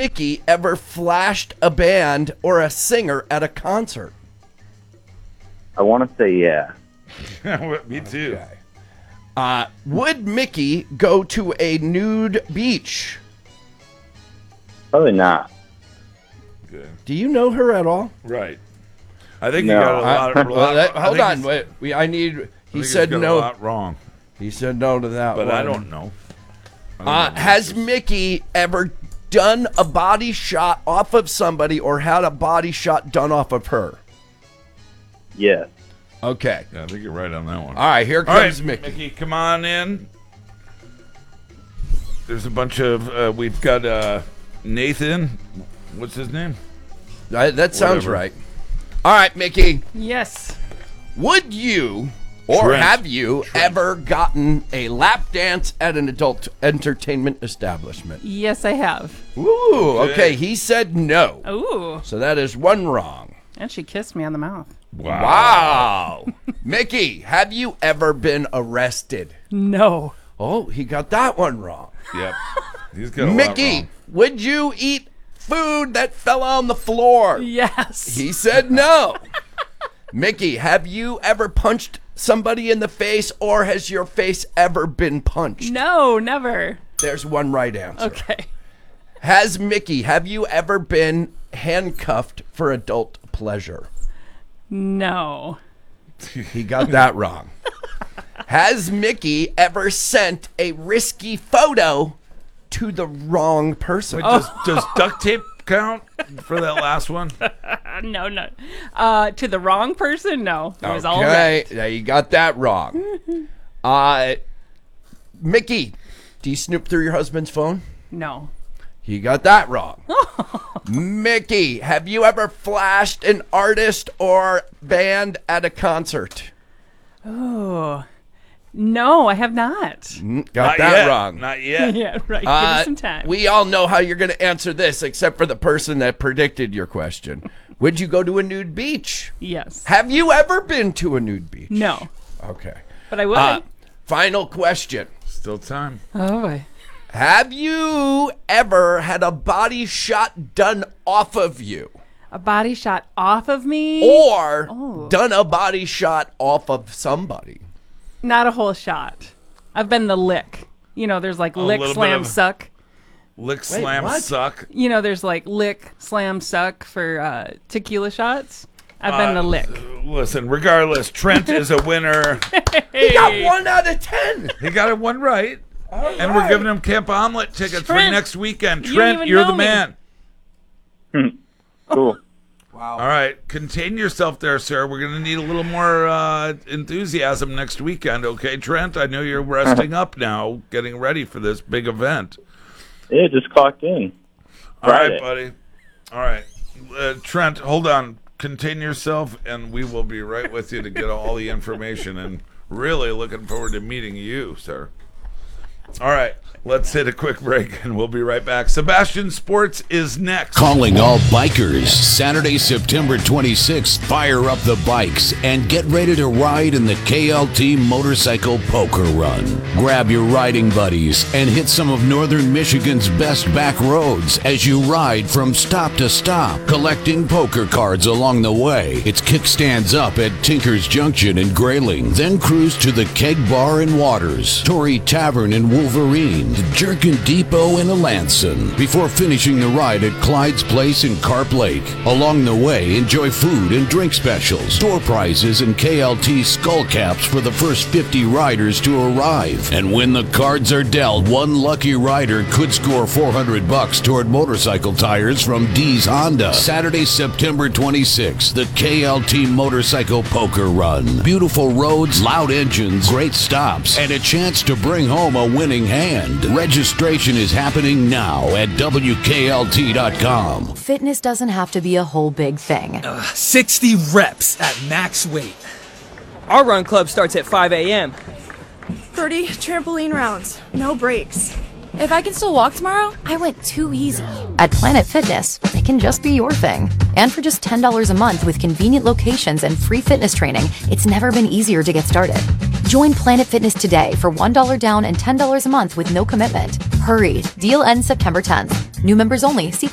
Mickey ever flashed a band or a singer at a concert? I want to say yeah. Me too. Would Mickey go to a nude beach? Probably not. Good. Do you know her at all? Right. I think No. you got a lot. Hold on. Wait. I need. He said A no. lot wrong, He said no to that but one. I don't know. Has Mickey ever done a body shot off of somebody or had a body shot done off of her? Yes. Okay. Yeah, I think you're right on that one. All right, here All right, comes Mickey. Mickey, come on in. There's a bunch of. We've got Nathan. What's his name? That sounds Whatever. right. All right, Mickey. Yes. Would you or Trent. have you ever gotten a lap dance at an adult entertainment establishment? Yes, I have. Ooh, Okay. okay. He said no. Ooh. So that is one wrong. And she kissed me on the mouth. Wow. Mickey, have you ever been arrested? No. Oh, he got that one wrong. Yep. He's got a lot Mickey, wrong. would you eat food that fell on the floor? Yes. He said no. Mickey, have you ever punched somebody in the face or has your face ever been punched? No, never. There's one right answer. Okay. Have you ever been handcuffed for adult pleasure? No. He got that wrong. Has Mickey ever sent a risky photo to the wrong person? Wait, does duct tape count for that last one? No. To the wrong person? No. It was all Okay, right. yeah, you got that wrong. Mickey, do you snoop through your husband's phone? No. You got that wrong. Mickey, have you ever flashed an artist or band at a concert? Oh. No, I have not. Got Not that yet. wrong. Not yet. Yeah, right. Give us some time. We all know how you're going to answer this, except for the person that predicted your question. Would you go to a nude beach? Yes. Have you ever been to a nude beach? No. Okay. But I would. Final question. Still time. Oh, boy. Have you ever had a body shot done off of you? A body shot off of me? Or done a body shot off of somebody? Not a whole shot. I've been the lick. You know, there's like lick, little slam, bit of- suck. Lick, slam, what? suck. You know, there's like lick, slam, suck for tequila shots. I've been the lick. Listen, regardless, Trent is a winner. He got 1 out of 10. He got it one right. And we're giving him Camp Omelet tickets for Trent, next weekend. you don't Trent, even you're know the me. man. Cool. All right, contain yourself there, sir. We're going to need a little more enthusiasm next weekend, okay, Trent? I know you're resting up now, getting ready for this big event. Yeah, just clocked in. All right, Friday. buddy. All right. Trent, hold on. Contain yourself, and we will be right with you to get all the information. And really looking forward to meeting you, sir. All right. Let's hit a quick break, and we'll be right back. Sebastian Sports is next. Calling all bikers. Saturday, September 26th, fire up the bikes and get ready to ride in the KLT Motorcycle Poker Run. Grab your riding buddies and hit some of Northern Michigan's best back roads as you ride from stop to stop, collecting poker cards along the way. It's kickstands up at Tinker's Junction in Grayling, then cruise to the Keg Bar in Waters, Torrey Tavern in Wolverine, Jerkin Depot in Alanson, before finishing the ride at Clyde's Place in Carp Lake. Along the way, enjoy food and drink specials, door prizes, and KLT skull caps for the first 50 riders to arrive. And when the cards are dealt, one lucky rider could score $400 toward motorcycle tires from D's Honda. Saturday, September 26th, the KLT Motorcycle Poker Run. Beautiful roads, loud engines, great stops, and a chance to bring home a winning hand. Registration is happening now at WKLT.com. Fitness doesn't have to be a whole big thing. 60 reps at max weight. Our run club starts at 5 a.m. 30 trampoline rounds, no breaks. If I can still walk tomorrow, I went too easy. At Planet Fitness, it can just be your thing. And for just $10 a month with convenient locations and free fitness training, it's never been easier to get started. Join Planet Fitness today for $1 down and $10 a month with no commitment. Hurry, deal ends September 10th. New members only. See